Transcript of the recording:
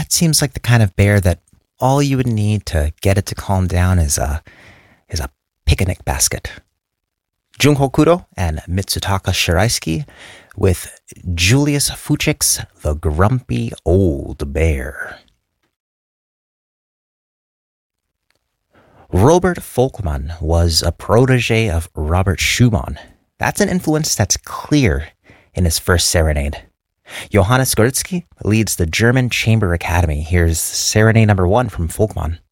It seems like the kind of bear that all you would need to get it to calm down is a picnic basket. Junho Kuro and Mitsutaka Shiraisuke with Julius Fuchik's The Grumpy Old Bear. Robert Volkmann was a protege of Robert Schumann. That's an influence that's clear in his first serenade. Johannes Gursky leads the German Chamber Academy. Here's Serenade number 1 from Volkmann.